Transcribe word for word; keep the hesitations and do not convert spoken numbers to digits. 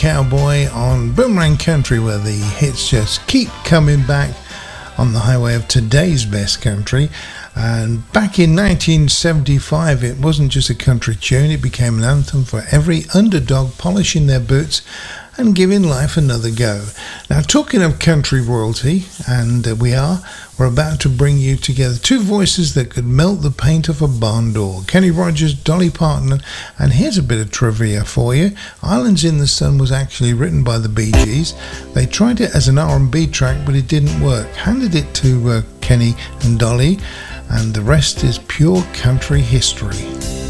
Cowboy on Boomerang Country, where the hits just keep coming back on the highway of today's best country. And back in nineteen seventy-five, it wasn't just a country tune, it became an anthem for every underdog polishing their boots and giving life another go. Now, talking of country royalty, and uh, we are, we're about to bring you together two voices that could melt the paint off a barn door. Kenny Rogers, Dolly Parton, and here's a bit of trivia for you. Islands in the Sun was actually written by the Bee Gees. They tried it as an R and B track, but it didn't work. Handed it to uh, Kenny and Dolly, and the rest is pure country history.